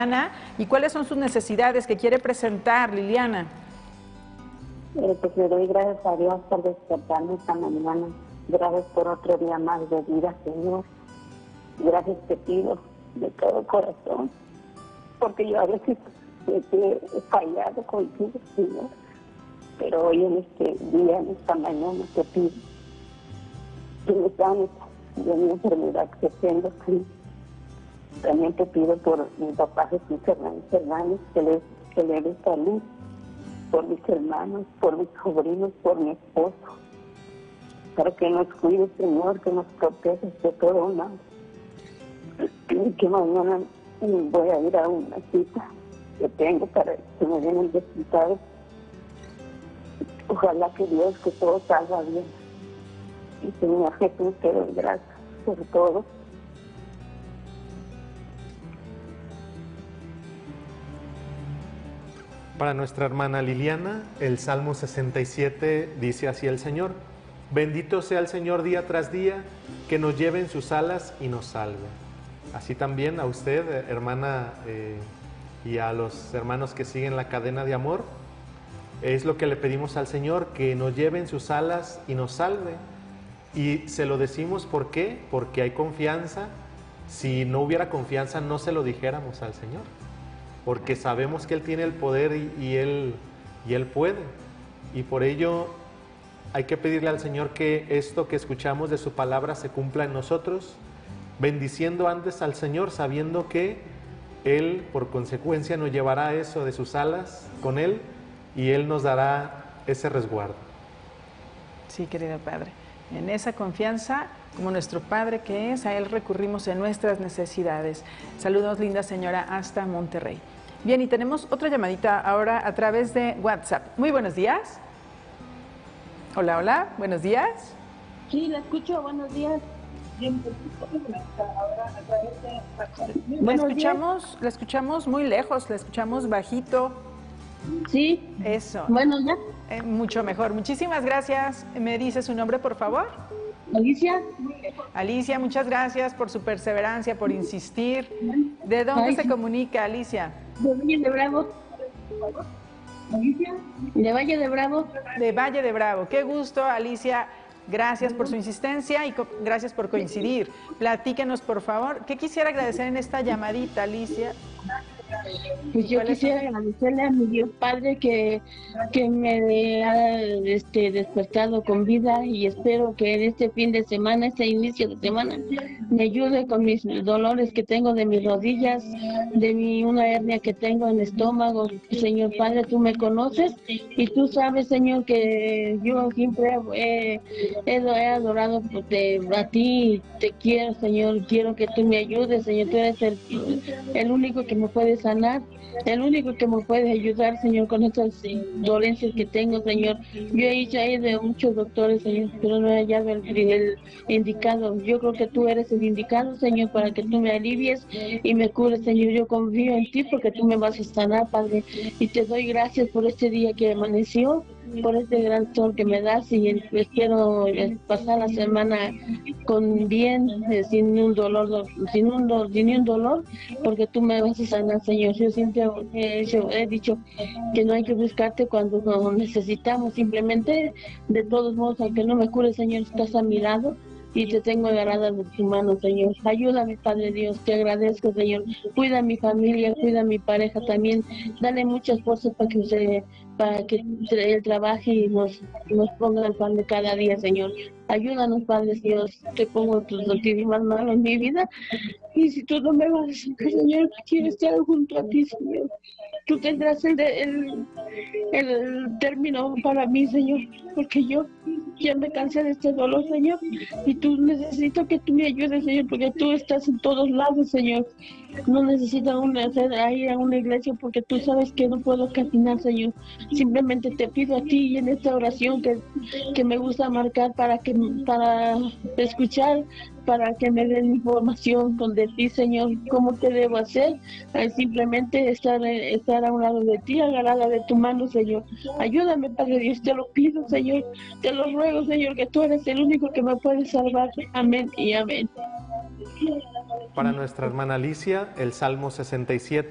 y cuáles son sus necesidades que quiere presentar, Liliana. Pues le doy gracias a Dios por despertarme esta mañana. Gracias por otro día más de vida, Señor. Gracias te pido de todo corazón, porque yo a veces he fallado contigo, Señor. Pero hoy en este día, en esta mañana, te pido que me sanes de mi enfermedad que tengo, Señor. También te pido por mi papá Jesús Hernández, que le dé salud, por mis hermanos, por mis sobrinos, por mi esposo, para que nos cuide, Señor, que nos proteja de todo mal. Y que mañana voy a ir a una cita que tengo para que me den el resultado. Ojalá que Dios, que todo salga bien. Y Señor Jesús, te doy gracias por todo. Para nuestra hermana Liliana, el Salmo 67 dice así el Señor: bendito sea el Señor día tras día, que nos lleve en sus alas y nos salve. Así también a usted, hermana, y a los hermanos que siguen la cadena de amor, es lo que le pedimos al Señor, que nos lleve en sus alas y nos salve. Y se lo decimos, ¿por qué? Porque hay confianza. Si no hubiera confianza, no se lo dijéramos al Señor, porque sabemos que Él tiene el poder y Él puede. Y por ello hay que pedirle al Señor que esto que escuchamos de su palabra se cumpla en nosotros, bendiciendo antes al Señor, sabiendo que Él, por consecuencia, nos llevará eso de sus alas con Él y Él nos dará ese resguardo. Sí, querido Padre, en esa confianza, como nuestro Padre que es, a Él recurrimos en nuestras necesidades. Saludos, linda señora, hasta Monterrey. Bien, y tenemos otra llamadita ahora a través de WhatsApp. Muy buenos días. Hola, hola, buenos días. Sí, la escucho, buenos días. La escuchamos muy lejos, la escuchamos bajito. Sí. Eso. Bueno, ya. Mucho mejor. Muchísimas gracias. ¿Me dice su nombre, por favor? Alicia. Alicia, muchas gracias por su perseverancia, por insistir. ¿De dónde se comunica, Alicia? De Valle de Bravo. Alicia. De Valle de Bravo. De Valle de Bravo. Qué gusto, Alicia. Gracias por su insistencia y gracias por coincidir. Platíquenos, por favor. ¿Qué quisiera agradecer en esta llamadita, Alicia? Pues yo quisiera agradecerle a mi Dios Padre que me ha despertado con vida, y espero que en este fin de semana, este inicio de semana, me ayude con mis dolores que tengo de mis rodillas, de una hernia que tengo en el estómago. Señor Padre, tú me conoces y tú sabes, Señor, que yo siempre he adorado a ti, te quiero, Señor, quiero que tú me ayudes, Señor, tú eres el único que me puede sanar, el único que me puede ayudar, Señor, con estas dolencias que tengo, Señor. Yo he ido ahí de muchos doctores, Señor, pero no he hallado el indicado. Yo creo que tú eres el indicado, Señor, para que tú me alivies y me cures, Señor. Yo confío en ti porque tú me vas a sanar, Padre, y te doy gracias por este día que amaneció, por este gran sol que me das, y pues quiero pasar la semana con bien, sin un dolor, sin ni un dolor, porque tú me vas a sanar, Señor. Yo siempre he dicho que no hay que buscarte cuando nos necesitamos, simplemente, de todos modos, aunque no me cures, Señor, estás a mi lado y te tengo agarrada de tu mano, Señor. Ayúdame, Padre Dios, te agradezco, Señor. Cuida a mi familia, cuida a mi pareja también. Dale muchas fuerzas para que él trabaje y nos ponga el pan de cada día, Señor. Ayúdanos, Padre Dios. Te pongo tus últimas manos en mi vida. Y si tú no me vas a sacar, Señor, quiero estar junto a ti, Señor. Tú tendrás el término para mí, Señor, porque yo ya me cansé de este dolor, Señor, y tú necesito que tú me ayudes, Señor, porque tú estás en todos lados, Señor. No necesito ir a una iglesia porque tú sabes que no puedo caminar, Señor. Simplemente te pido a ti, y en esta oración que me gusta marcar para escuchar, para que me den información de ti, Señor, cómo te debo hacer. Simplemente estar a un lado de ti, agarrada de tu mano, Señor. Ayúdame, Padre Dios, te lo pido, Señor. Te lo ruego, Señor, que tú eres el único que me puede salvar. Amén y amén. Para nuestra hermana Alicia, el Salmo 67.